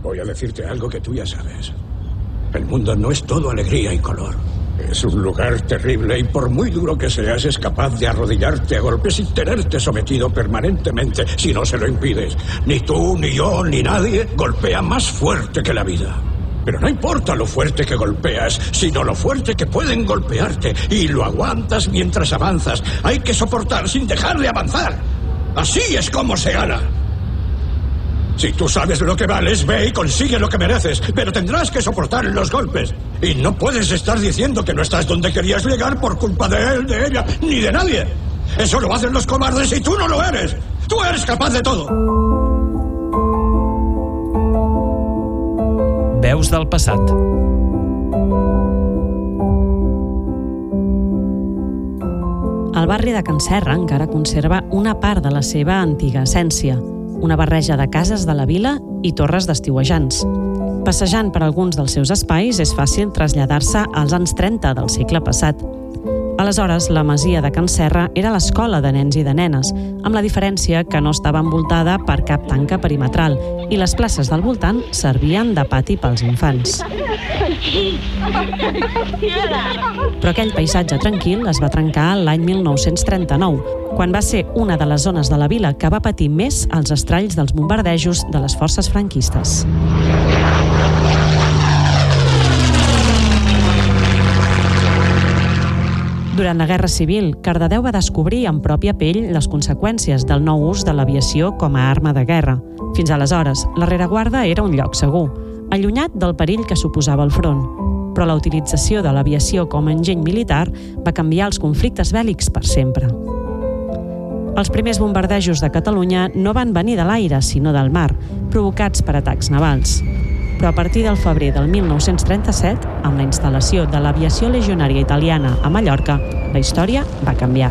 Voy a decirte algo que tú ya sabes. El mundo no es todo alegría y color. Es un lugar terrible y por muy duro que seas, es capaz de arrodillarte a golpes y tenerte sometido permanentemente si no se lo impides. Ni tú, ni yo, ni nadie golpea más fuerte que la vida. Pero no importa lo fuerte que golpeas, sino lo fuerte que pueden golpearte. Y lo aguantas mientras avanzas. Hay que soportar sin dejar de avanzar. Así es como se gana. Si tú sabes lo que vales, ve y consigue lo que mereces, pero tendrás que soportar los golpes. Y no puedes estar diciendo que no estás donde querías llegar por culpa de él, de ella, ni de nadie. Eso lo hacen los cobardes y tú no lo eres. Tú eres capaz de todo. Veus del passat. El barri de Can Serra encara conserva una part de la seva antiga essència, una barreja de cases de la vila i torres d'estiuejants. Passejant per alguns dels seus espais és fàcil traslladar-se als anys 30 del segle passat. Aleshores, la masia de Can Serra era l'escola de nens i de nenes, amb la diferència que no estava envoltada per cap tanca perimetral i les places del voltant servien de pati pels infants. Però aquell paisatge tranquil es va trencar l'any 1939, quan va ser una de les zones de la vila que va patir més els estralls dels bombardejos de les forces franquistes. Durant la Guerra Civil, Cardedeu va descobrir en pròpia pell les conseqüències del nou ús de l'aviació com a arma de guerra. Fins aleshores, la rereguarda era un lloc segur, allunyat del perill que suposava el front. Però la utilització de l'aviació com a enginy militar va canviar els conflictes bèl·lics per sempre. Els primers bombardejos de Catalunya no van venir de l'aire, sinó del mar, provocats per atacs navals. Però a partir del febrer del 1937, amb la instal·lació de l'aviació legionària italiana a Mallorca, la història va canviar.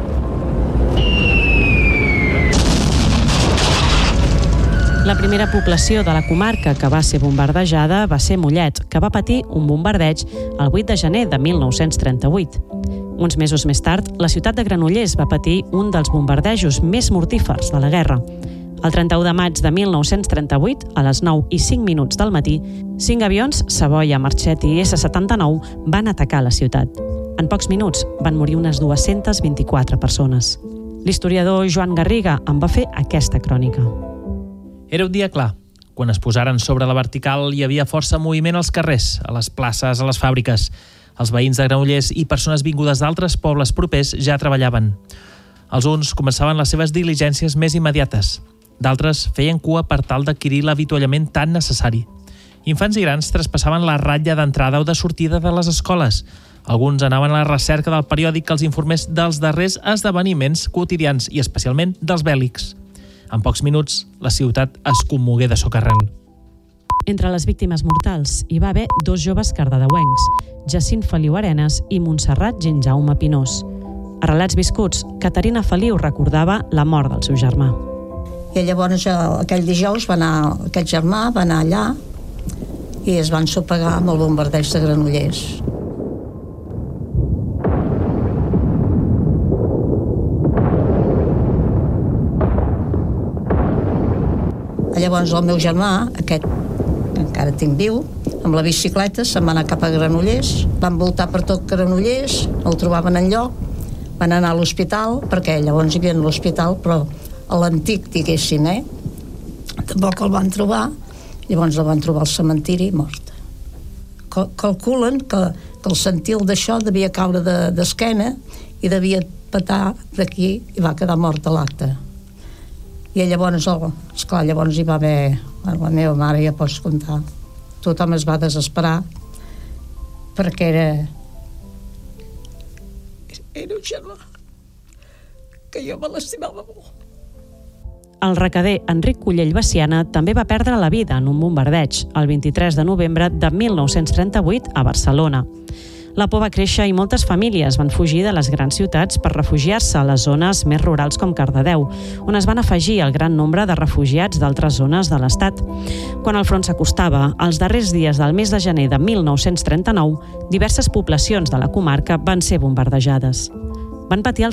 La primera població de la comarca que va ser bombardejada va ser Mollet, que va patir un bombardeig el 8 de gener de 1938. Uns mesos més tard, la ciutat de Granollers va patir un dels bombardejos més mortífers de la guerra. El 31 de maig de 1938, a les 9:05 del matí, 5 avions, Savoia, Marchet i S-79, van atacar la ciutat. En pocs minuts van morir unes 224 persones. L'historiador Joan Garriga en va fer aquesta crònica. Era un dia clar. Quan es posaren sobre la vertical hi havia força moviment als carrers, a les places, a les fàbriques. Els veïns de Granollers i persones vingudes d'altres pobles propers ja treballaven. Els uns començaven les seves diligències més immediates. D'altres feien cua per tal d'adquirir l'avituallament tan necessari. Infants i grans traspassaven la ratlla d'entrada o de sortida de les escoles. Alguns anaven a la recerca del periòdic que els informés dels darrers esdeveniments quotidians i especialment dels bèl·lics. En pocs minuts, la ciutat es commogué de socarrel. Entre les víctimes mortals hi va haver 2 joves cardedeuencs, Jacint Feliu Arenas i Montserrat Ginjaume Pinós. A Relats viscuts, Caterina Feliu recordava la mort del seu germà. I llavors aquell dijous aquest germà va anar allà i es van sopegar amb el bombardeig de Granollers. Llavors el meu germà, aquest que encara tinc viu, amb la bicicleta se'n va anar cap a Granollers, van voltar per tot Granollers, no el trobaven enlloc, van anar a l'hospital, perquè llavors hi havia l'hospital, però a l'antic, diguéssim, tampoc el van trobar, llavors el van trobar al cementiri mort. Calculen que el sentil d'això devia caure d'esquena i devia petar d'aquí i va quedar mort a l'acte. I llavors, esclar, llavors hi va haver, la meva mare ja pots comptar, tothom es va desesperar perquè era un germà que jo me l'estimava molt. El recader Enric Cullell Baciana també va perdre la vida en un bombardeig el 23 de novembre de 1938 a Barcelona. La por va créixer i moltes famílies van fugir de les grans ciutats per refugiar-se a les zones més rurals com Cardedeu, on es van afegir el gran nombre de refugiats d'altres zones de l'Estat. Quan el front s'acostava, els darrers dies del mes de gener de 1939, diverses poblacions de la comarca van ser bombardejades. Van patir